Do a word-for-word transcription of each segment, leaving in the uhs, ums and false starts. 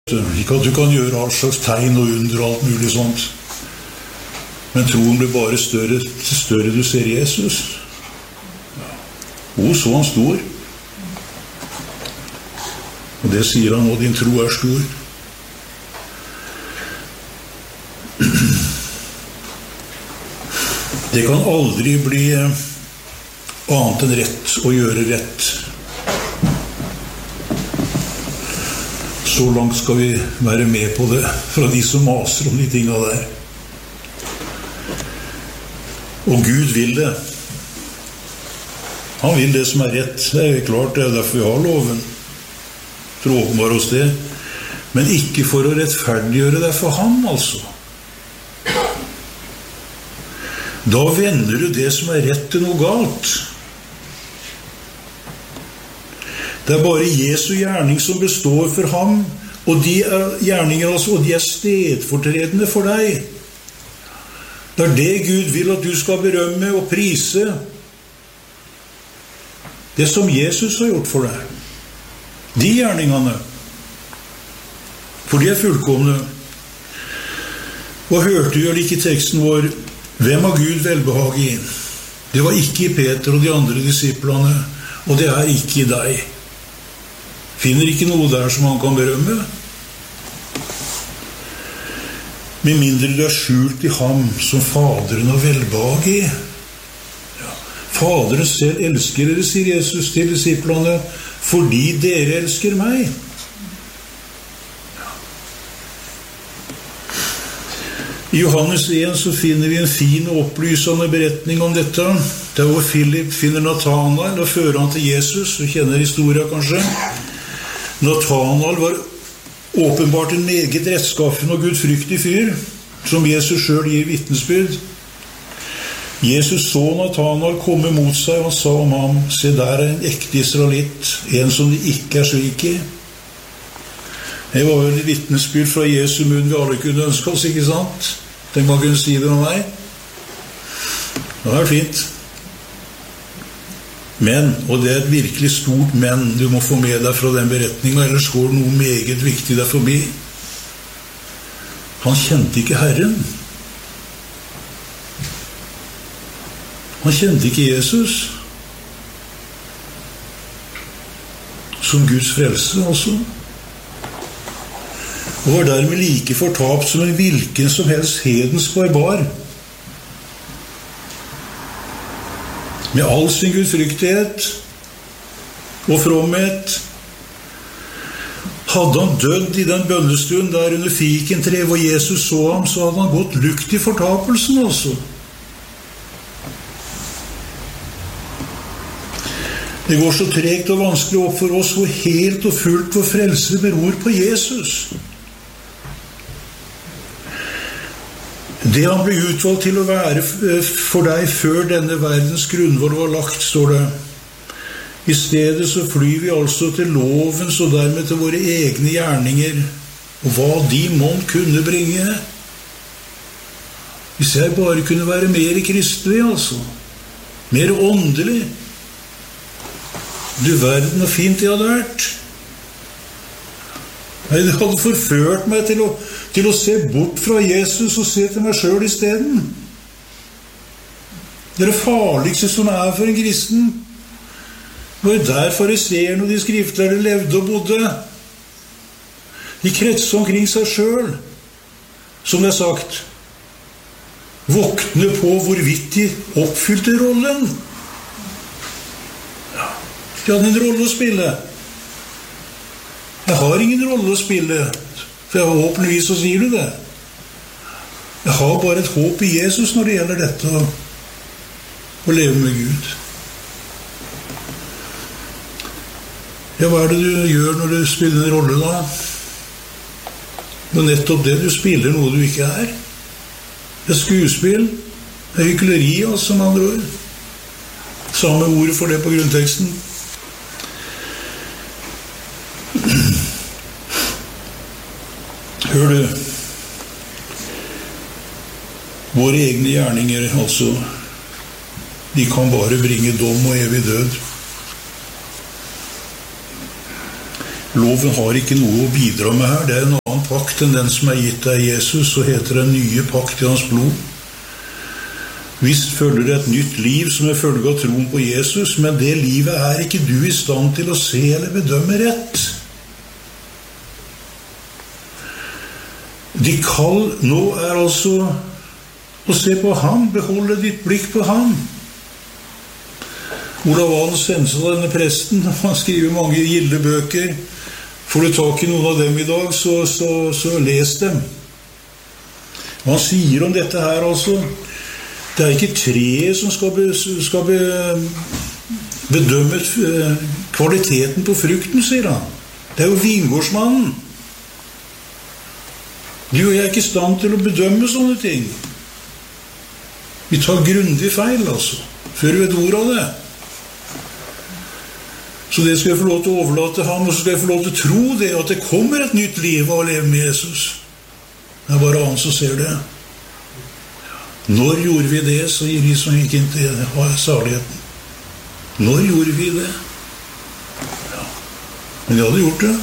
Ikke at du kan gjøre all slags tegn og under og alt mulig sånt. Men troen blir bare større til større du ser Jesus. Å, så han stor. Og det sier han, og din tro er stor. Det kan aldri bli annet enn rett å gjøre rett. Så langt skal vi være med på det fra de som maser om de tingene der. Og Gud vil det. Han vil det som er rett. Det er jo klart, det er derfor vi har loven. For å åpenbare oss det. Men ikke for å rettferdiggjøre det for ham, altså. Da vender du det som er rett til noe galt. Det er bare Jesu gjerning som består for ham, og de er gjerninger, altså, og de er stedfortredende for deg. Det er det Gud vil at du skal berømme og prise. Det som Jesus har gjort for deg. De gjerningene. For de er fullkomne. Og hørte du jo ikke i teksten vår, hvem har Gud velbehag i? Det var ikke i Peter og de andre disiplene, og det er ikke i deg. Finner ikke noe der som han kan berømme. Med mindre du er skjult i ham som Faderen har velbehag i. Ja. Faderen selv elsker dere, sier Jesus til disiplene, fordi dere elsker meg. Ja. I Johannes en så finner vi en fin og opplysende beretning om dette. Det er hvor Philip finner Nathanael og fører han til Jesus. Du kjenner historien kanskje. Nathanael var åpenbart en meget rettskaffen og gudfryktig fyr, som Jesus selv gir vitnesbyrd. Jesus så Nathanael komme mot seg, og han sa om ham, se der er en ekte israelitt, en som det ikke er slik i. Det var vel et vitnesbyrd fra Jesu munn vi alle kunne ønske oss, ikke sant? Tenk man kunne si det om meg. Det er fint. Men, og det er et virkelig stort men du må få med deg fra den beretningen, ellers går noe meget viktig der forbi. Han kjente ikke Herren. Han kjente ikke Jesus som Guds frelse, altså. Og var dermed like fortapt som en hvilken som helst hedensk barbar. Med all sin gudfryktighet og fromhet. Hadde han dødd i den bønnestund der under fikentreet hvor Jesus så ham, så hadde han gått lukt i fortapelsen, altså. Det går så tregt og vanskelig opp for oss hvor helt og fullt vår frelse beror på Jesus. Det han ble utvalgt til å være for deg før denne verdens grunnvoll var lagt, står det. I stedet så flyr vi altså til lovens og dermed til våre egne gjerninger, og hva de måtte kunne bringe. Hvis jeg bare kunne være mer kristelig, altså. Mer åndelig. Du verden og fint jeg hadde vært. Det hadde forført meg til å, til å se bort fra Jesus og se til meg selv i stedet. Det er det farligste som er for en kristen. Det var der fariseerne og de skriftlærde levde og bodde. De kretset omkring seg selv, som det er sagt. Våkne på hvorvidt de oppfylte rollen. Ja, de hadde en rolle å spille. Jeg har ingen rolle å spille, for jeg har håpentligvis, så sier du det. Jeg har bare et håp i Jesus når det gjelder dette å, å leve med Gud. Ja, hva er det du gjør når du spiller en rolle da? Det er nettopp det, du spiller noe du ikke er. Det er skuespill, det er hykleri, altså, med andre ord. Samme ord for det på grunnteksten. Hør du, våre egne gjerninger, altså, de kan bare bringe dom og evig død. Loven har ikke noe å bidra med her. Det er en annen pakt enn den som er gitt av Jesus, og heter den nye pakt i hans blod. Visst følger det et nytt liv som er følge av troen på Jesus, men det livet er ikke du i stand til å se eller bedømme rett. De kall nå er altså å se på ham, beholde ditt blikk på ham. Olav Valen sendte seg denne presten, han skriver mange gilde bøker. Får du tak i noen av dem i dag, så, så, så les dem. Og han sier om dette her altså, det er ikke treet som skal, be, skal be, bedømme kvaliteten på frukten, sier han. Det er jo vingårdsmannen. Du og jeg er ikke i stand til å bedømme sånne ting. Vi tar grundig feil, altså, før vi vet ord av det. Så det skal jeg få lov til å overlate ham, og så skal jeg få lov til å tro det, at det kommer et nytt liv av å leve med Jesus. Det er bare han som ser det. Når gjorde vi det, så gir de som gikk inn til saligheten. Når gjorde vi det? Ja. Men de hadde gjort det.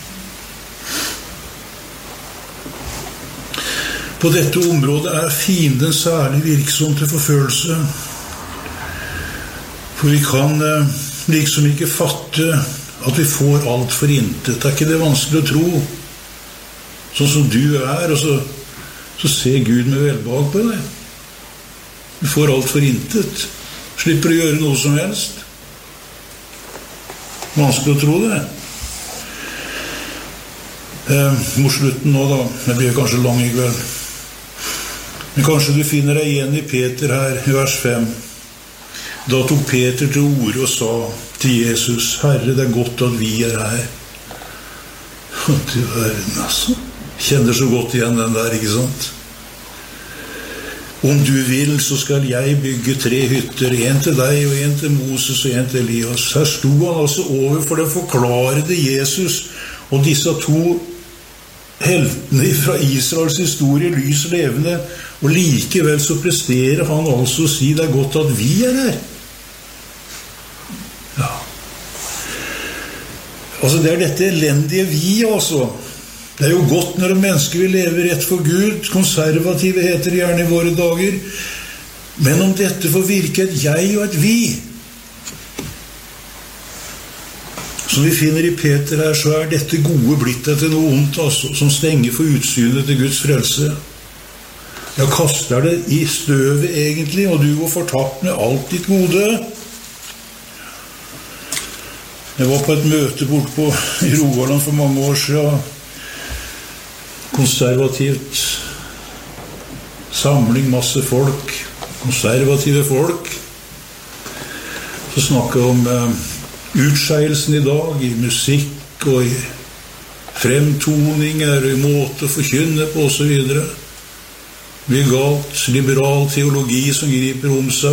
På dette området er fienden særlig virksom til forfølelse. For vi kan eh, liksom ikke fatte at vi får alt for intet. Det er ikke det vanskelig å tro. Sånn som du er, og så, så ser Gud med velbehag på deg. Vi får alt for intet. Slipper å gjøre noe som helst. Vanskelig å tro det. Eh, mot slutten nå da, det blir kanskje lang i kveld. Men kanskje du finner deg igjen i Peter her, i vers fem. Da tok Peter til orde og sa til Jesus, Herre, det er godt at vi er her. Til verden, altså. Kjenner så godt igjen den der, ikke sant? Om du vil, så skal jeg bygge tre hytter, en til deg, og en til Moses, og en til Elias. Her sto han altså over for det forklarede Jesus, og disse to heltene fra Israels historie, lys levende, og likevel så presterer han altså å si det er godt at vi er her. Ja. Altså det er dette elendige vi altså. Det er jo godt når en menneske vil leve rett for Gud, konservative heter det gjerne i våre dager, men om dette får virke et jeg og et vi, som vi finner i Peter her, så er dette gode blitt til noe ondt, altså, som stenger for utsynet til Guds frelse. Jeg kaster det i støvet egentlig, og du går fortapt med alt ditt gode. Jeg var på et møte bort på i Rogaland for mange år siden. Konservativt samling, masse folk, konservative folk. Så snakket jeg om eh, utskeielsen i dag, i musikk og i fremtoninger, og i måte å forkynne på og så videre. Vigalt, liberal teologi som griper om seg.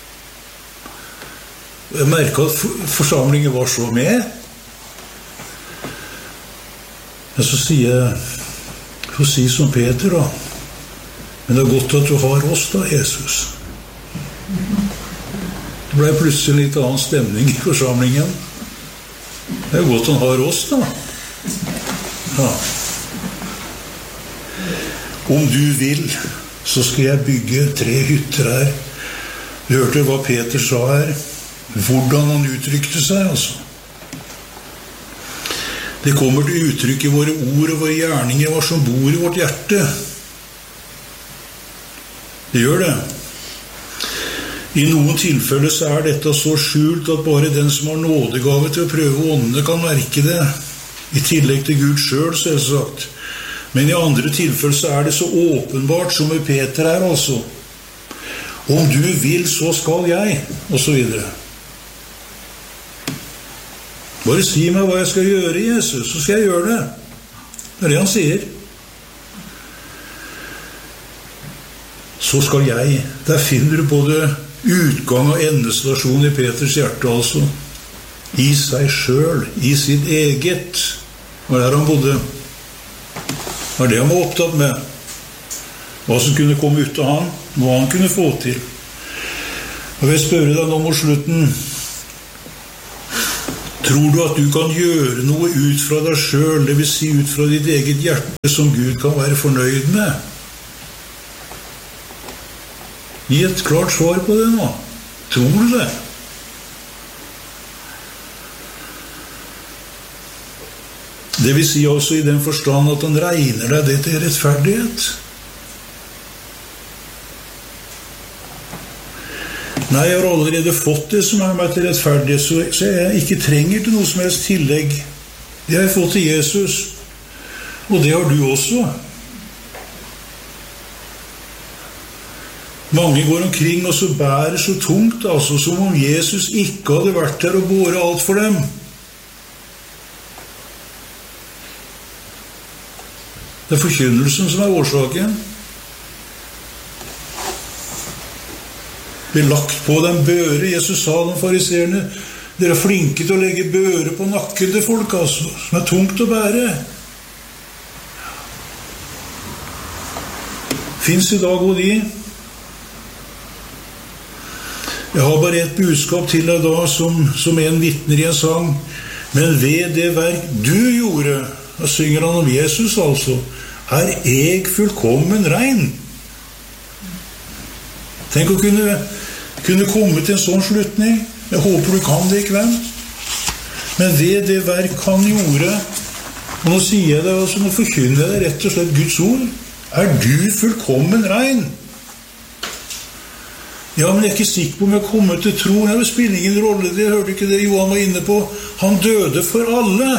Jeg merket at forsamlingen var så med. Men så sier jeg, får si som Peter da, men det er godt at du har oss da, Jesus. Det ble plutselig litt annen stemning i forsamlingen. Det er godt han har oss da. Ja. Om du vil, så skal jeg bygge tre hytter her. Du hørte hva Peter sa her. Hvordan han uttrykte seg, altså. Det kommer til uttrykk i våre ord og våre gjerninger, hva som bor i vårt hjerte. Det gjør det. I noen tilfeller så er dette så skjult at bare den som har nådegave til å prøve åndene kan merke det. I tillegg til Gud selv, selvsagt. Men i andre tilfeller så er det så åpenbart som med Peter her, altså. Om du vil, så skal jeg, og så videre. Bare si meg hva jeg skal gjøre, Jesus, så skal jeg gjøre det. Det er det han sier. Så skal jeg. Der finner du både utgang og endestasjon i Peters hjerte, altså. I seg selv, i sitt eget. Hva er det han bodde? Det var det han var opptatt med. Hva som kunne komme ut av han, hva han kunne få til. Og jeg vil spørre deg nå mot slutten. Tror du at du kan gjøre noe ut fra deg selv, det vil si ut fra ditt eget hjerte, som Gud kan være fornøyd med? Gi et klart svar på det nå. Tror du det? Det vil si også i den forstand at han regner deg det til rettferdighet. Nei, jeg har allerede fått det som er meg til rettferdighet, så, så jeg ikke trenger til noe som helst tillegg. Det har jeg fått til Jesus, og det har du også. Mange går omkring og så bærer så tungt, altså som om Jesus ikke hadde vært der og båret alt for dem. Det er forkynnelsen som er årsaken. Det er lagt på dem børe. Jesus sa de fariserene, dere er flinke til å legge børe på nakken til folk, altså, som er tungt å bære. Finns i dag og de. Jeg har bare et budskap til deg da, som, som en vittner i en sang. Men ved det verk du gjorde, da synger han om Jesus altså, er jeg fullkommen rein. Tenk å kunne, kunne komme til en sånn slutning. Jeg håper du kan det, ikke hvem? Men ved det verk han gjorde, og nå sier jeg det, altså, nå forkynner jeg det rett og slett Guds ord, er du fullkommen rein. Ja, men jeg er ikke sikker på om jeg kommer til tro. Det spiller ingen rolle, det hørte ikke det Johan var inne på. Han døde for alle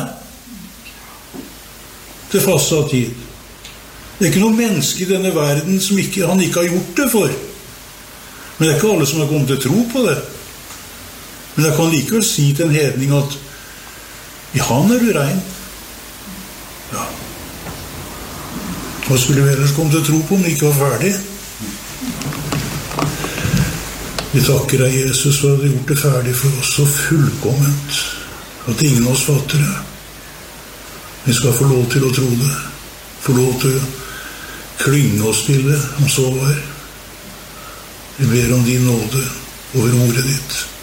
til fastsatt tid. Det er ikke noe menneske i denne verden som ikke, han ikke har gjort det for. Men det er ikke alle som har kommet til tro på det. Men jeg kan likevel si til en hedning at i han er du rein. Ja. Hva skulle vi ellers komme til tro på om det ikke var ferdig? Vi takker deg, Jesus, for at du har gjort det ferdig for oss så fullkomment at ingen av oss fatter det. Vi skal få lov til å tro det, få lov til å klynge oss til det, om så var. Vi ber om din nåde over ordet ditt.